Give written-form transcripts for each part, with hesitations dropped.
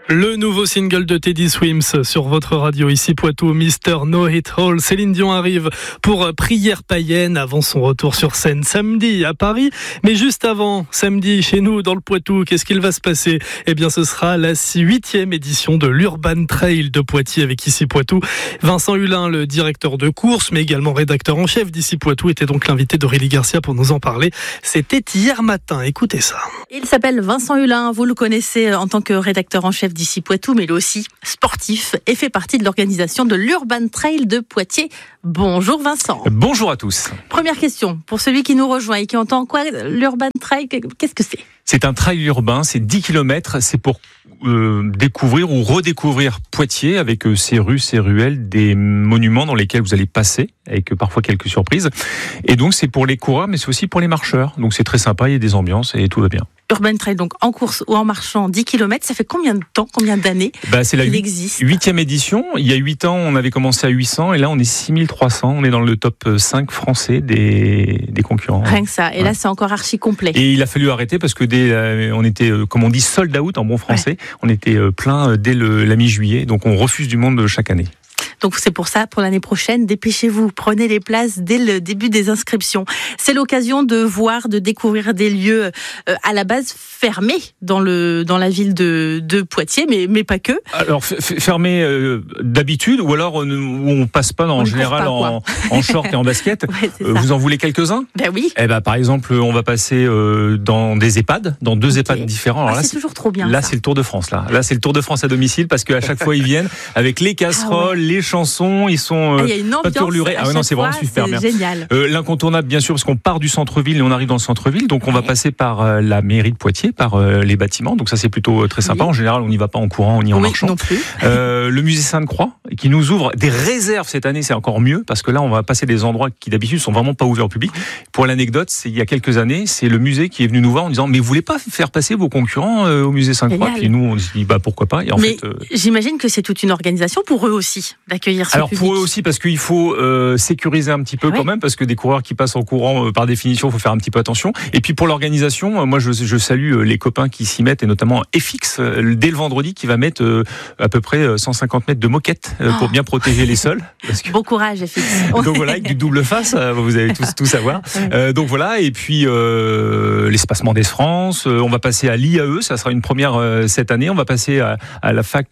Le nouveau single de Teddy Swims sur votre radio ici Poitou, Mr. No Hit Hall. Céline Dion arrive pour Prière païenne avant son retour sur scène samedi à Paris. Mais juste avant, samedi chez nous dans le Poitou, qu'est-ce qu'il va se passer ? Eh bien ce sera la 8e édition de l'Urban Trail de Poitiers avec ici Poitou. Vincent Hulin, le directeur de course, mais également rédacteur en chef d'ici Poitou, était donc l'invité d'Aurélie Garcia pour nous en parler. C'était hier matin, écoutez ça. Il s'appelle Vincent Hulin, vous le connaissez en tant que rédacteur en chef d'ici Poitou, mais il est aussi sportif et fait partie de l'organisation de l'Urban Trail de Poitiers. Bonjour Vincent. Bonjour à tous. Première question, pour celui qui nous rejoint et qui entend quoi, l'Urban Trail, qu'est-ce que c'est ? C'est un trail urbain, c'est 10 km, c'est pour découvrir ou redécouvrir Poitiers avec ses rues, ses ruelles, des monuments dans lesquels vous allez passer, avec parfois quelques surprises. Et donc c'est pour les coureurs, mais c'est aussi pour les marcheurs. Donc c'est très sympa, il y a des ambiances et tout va bien. Urban Trail, donc en course ou en marchant 10 km, ça fait combien de temps, combien d'années c'est la qu'il existe ? 8e édition. Il y a 8 ans, on avait commencé à 800 et là on est 6300. On est dans le top 5 français des concurrents. Rien que ça. Et là c'est encore archi complet. Et il a fallu arrêter parce que on était, comme on dit, sold out en bon français. Ouais. On était plein dès la mi-juillet. Donc on refuse du monde chaque année. Donc c'est pour ça, pour l'année prochaine, dépêchez-vous, prenez les places dès le début des inscriptions. C'est l'occasion de voir, de découvrir des lieux à la base fermés dans la ville de Poitiers, mais pas que. Alors fermés d'habitude, ou alors où on passe pas en général en short et en basket. Ouais, vous en voulez quelques-uns ? Ben oui. Par exemple, on va passer dans des EHPAD, dans 2 EHPAD différents. Alors là, c'est toujours trop bien. Là, c'est le Tour de France. Là, c'est le Tour de France à domicile parce qu'à chaque fois ils viennent avec les casseroles, les chansons, ils sont il y a une ambiance pâturlurés. Non, c'est vraiment super bien. Génial. L'incontournable, bien sûr, parce qu'on part du centre-ville et on arrive dans le centre-ville, donc on va passer par la mairie de Poitiers, par les bâtiments. Donc ça, c'est plutôt très sympa. En général, on n'y va pas en courant, ni en marchant. Non plus. Le musée Sainte-Croix, qui nous ouvre des réserves cette année, c'est encore mieux parce que là, on va passer des endroits qui d'habitude sont vraiment pas ouverts au public. Pour l'anecdote, il y a quelques années, c'est le musée qui est venu nous voir en disant mais vous voulez pas faire passer vos concurrents au musée Sainte-Croix ? Puis nous, on se dit pourquoi pas. Et en fait, j'imagine que c'est toute une organisation pour eux aussi d'accueillir ce public. Pour eux aussi, parce qu'il faut sécuriser un petit peu quand même, parce que des coureurs qui passent en courant, par définition, il faut faire un petit peu attention. Et puis pour l'organisation, moi je salue les copains qui s'y mettent, et notamment FX, dès le vendredi, qui va mettre à peu près 150 mètres de moquette pour bien protéger les sols. Bon courage FX. Donc voilà, avec du double face, vous allez tout savoir. Donc voilà, et puis l'espacement des France, on va passer à l'IAE, ça sera une première cette année, on va passer à la fac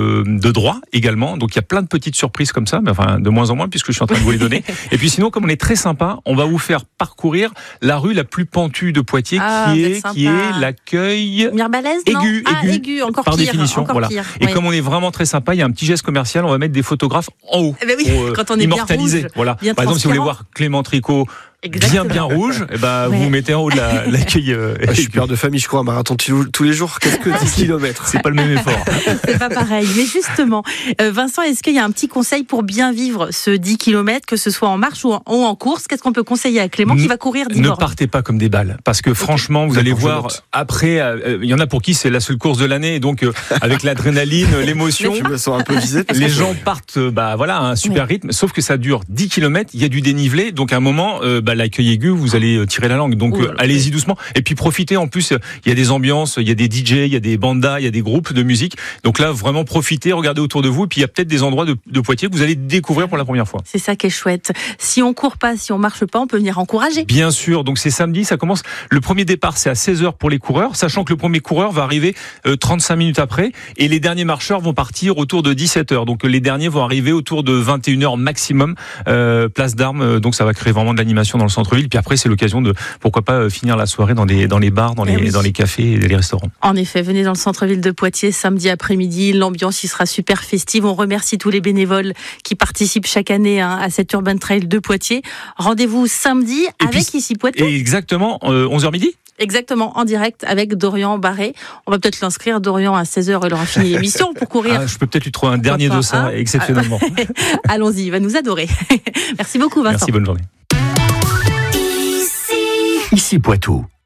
de droit également. Donc il y a plein de petites surprises comme ça, mais enfin de moins en moins puisque je suis en train de vous les donner. Et puis sinon, comme on est très sympa, on va vous faire parcourir la rue la plus pentue de Poitiers, qui est l'accueil Mirbalaise, aigu, encore par pire, définition. Encore voilà. Pire, et comme on est vraiment très sympa, il y a un petit geste commercial, on va mettre des photographes en haut pour quand on est immortaliser. Bien rouge, voilà. bien Par exemple, si vous voulez voir Clément Tricot bien rouge, vous vous mettez en haut de l'accueil. Je suis père de famille, je crois, un marathon tous les jours, qu'est-ce que 10 km. C'est pas le même effort. C'est pas pareil. Mais justement, Vincent, est-ce qu'il y a un petit conseil pour bien vivre ce 10 km, que ce soit en marche ou en course ? Qu'est-ce qu'on peut conseiller à Clément qui va courir 10 Ne partez pas comme des balles, parce que franchement, vous allez voir, après, il y en a pour qui c'est la seule course de l'année, et donc avec l'adrénaline, l'émotion, je me sens un peu visé. Les gens partent, à un super rythme, sauf que ça dure 10 km, il y a du dénivelé, donc à un moment, l'accueil aigu, vous allez tirer la langue. Donc allez-y doucement. Et puis profitez, en plus, il y a des ambiances, il y a des DJ, il y a des bandas, il y a des groupes de musique. Donc là, vraiment profitez, regardez autour de vous. Et puis il y a peut-être des endroits de Poitiers que vous allez découvrir pour la première fois. C'est ça qui est chouette. Si on court pas, si on marche pas, on peut venir encourager. Bien sûr. Donc c'est samedi, ça commence. Le premier départ, c'est à 16h pour les coureurs, sachant que le premier coureur va arriver 35 minutes après. Et les derniers marcheurs vont partir autour de 17h. Donc les derniers vont arriver autour de 21h maximum, place d'Armes. Donc ça va créer vraiment de l'animation dans le centre-ville. Puis après, c'est l'occasion de, pourquoi pas, finir la soirée dans les bars, dans les cafés et les restaurants. En effet, venez dans le centre-ville de Poitiers samedi après-midi. L'ambiance y sera super festive. On remercie tous les bénévoles qui participent chaque année à cet Urban Trail de Poitiers. Rendez-vous samedi avec ici Poitou. Exactement, 11h midi. Exactement, en direct avec Dorian Barré. On va peut-être l'inscrire, Dorian, à 16h, il aura fini l'émission pour courir. Je peux peut-être lui trouver un dernier de ça, exceptionnellement. Allons-y, il va nous adorer. Merci beaucoup, Vincent. Merci, bonne journée. Ici Poitou.